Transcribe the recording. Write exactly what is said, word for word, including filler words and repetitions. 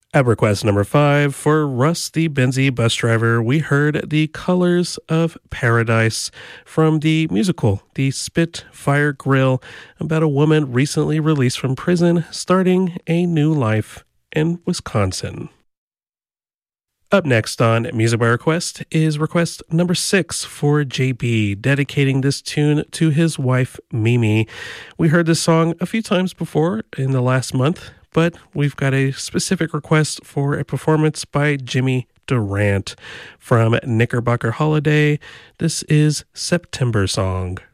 At request number five, for Russ the Benzie bus driver, we heard The Colors of Paradise from the musical The Spitfire Grill, about a woman recently released from prison starting a new life in Wisconsin. Up next on Music by Request is request number six for J B, dedicating this tune to his wife, Mimi. We heard this song a few times before in the last month, but we've got a specific request for a performance by Jimmy Durant from Knickerbocker Holiday. This is September Song.